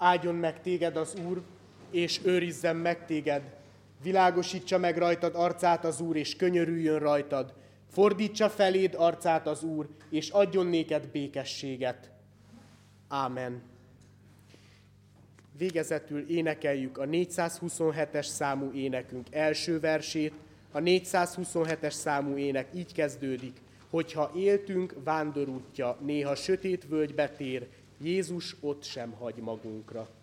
Áldjon meg téged az Úr, és őrizzen meg téged. Világosítsa meg rajtad arcát az Úr, és könyörüljön rajtad. Fordítsa feléd arcát az Úr, és adjon néked békességet. Ámen. Végezetül énekeljük a 427-es számú énekünk első versét. A 427-es számú ének így kezdődik: hogyha éltünk vándorútja, néha sötét völgybe tér, Jézus ott sem hagy magunkra.